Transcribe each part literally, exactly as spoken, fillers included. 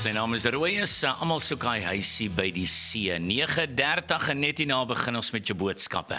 Sy naam is Roy, is uh, almal soek hy huisie by die see. nege dertig en net hierna begin ons met jou boodskappe.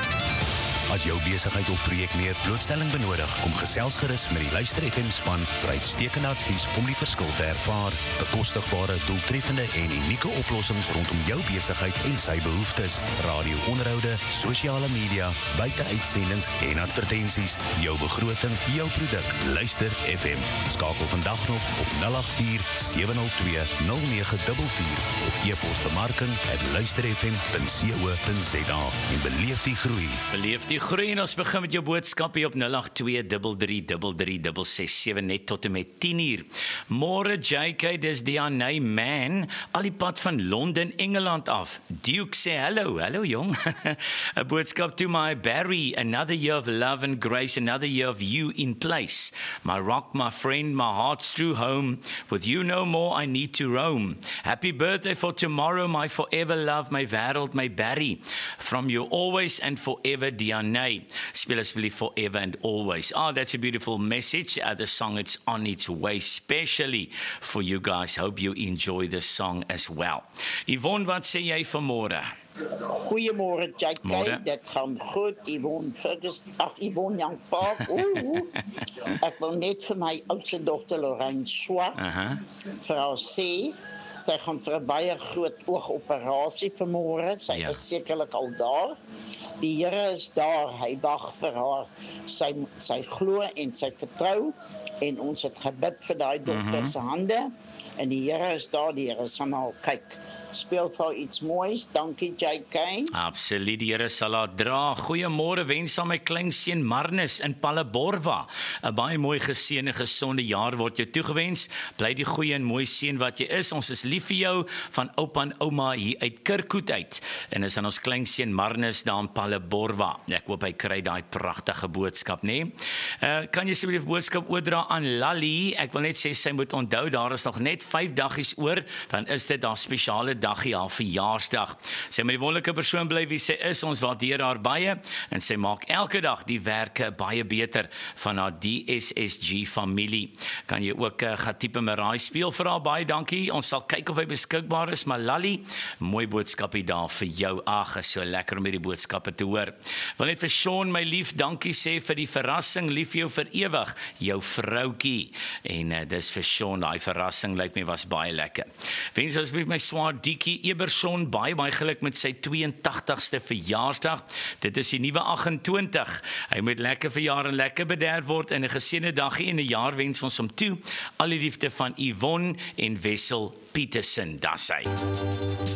As jou besigheid of projek meer blootstelling benodig, kom gesels gerus met die Luister F M span vir uitstekende advies om die verskil te ervaar. Bekostigbare, doeltreffende en unieke oplossings rondom jou besigheid en sy behoeftes. Radio-onderhoude, sosiale media, buite-uitsendings en advertensies. Jou begroting, jou produk. Luister F M. Skakel vandag nog op nul agt vier sewe nul twee nul nege vier vier of e-pos bemarking at luister f m punt co punt z a en beleef die groei. Beleef die groei en ons begin met jou boodskap hier op nul agt twee drie drie drie drie ses ses sewe net tot en met tien uur. Môre J K, dis Dianay Man, al die pad van Londen, Engeland af. Duke sê hallo, hallo jong. 'n boodskap to my Barry, another year of love and grace, another year of you in place. My rock, my friend, my heart's true home. With you no more I need to roam. Happy birthday for tomorrow, my forever love, my wêreld, my Barry. From you always and forever, Dianay. Speel asseblief forever and always. Oh, that's a beautiful message. Uh, the song, it's on its way, specially for you guys. Hope you enjoy the song as well. Yvonne, wat sê jy vanmôre? Goeiemôre, J K. Dit gaan goed. Yvonne Ferguson, ag Yvonne Young Park. Ooh, ek wil net vir my oudste dogter Lorraine Swa uh-huh. vir haar sê, sy gaan vir 'n baie groot oogoperasie vanmôre. Sy ja. is sekerlik al daar. Die Here is daar, hy wag vir haar. Sy sy glo en sy vertrou en ons het gebid vir daai dogter se mm-hmm. hande en die Here is daar, die Here sal na haar kyk. Speel vir iets moois. Dankie J K. Absoluut, die Here sal haar dra. Goeiemôre, wens aan my kleinseun Marnus in Palaborwa. 'n Baie mooi geseënde gesonde jaar word jou toegewens. Bly die goeie en mooi seun wat jy is. Ons is lief vir jou van oupa en ouma hier uit Kirkhoed uit. En is aan ons kleinseun Marnus daar in Palaborwa. Ek hoop hy kry daai pragtige boodskap, né? Nee? Uh, kan jy asseblief boodskap oordra aan Lali? Ek wil net sê sy moet onthou daar is nog net vyf daggies oor, dan is dit daar spesiale dagie haar verjaarsdag. Sy moet die wonderlike persoon bly wie sy is, ons waardeer haar baie en sy maak elke dag die werke baie beter van haar D S S G familie. Kan jy ook uh, gaan type Marai speel vir haar, baie dankie. Ons sal kyk of hy beskikbaar is, maar Lali, mooi boodskapie daar vir jou. Ag, is so lekker om hierdie boodskappe te hoor. Wil net vir Sean, my lief, dankie sê vir die verrassing, lief jou vir ewig, jou vroukie. En uh, dis vir Sean, daai verrassing lyk my was baie lekker. Wens asseblief my swaar Diekie Eberson, baie baie geluk met sy twee-en-tagtigste verjaarsdag. Dit is die nuwe agt en twintig. Hy moet lekker verjaar en lekker bederf word en 'n geseënde dagie en 'n jaar wens ons hom toe. Al die liefde van Yvonne en Wessel Petersen, das hy.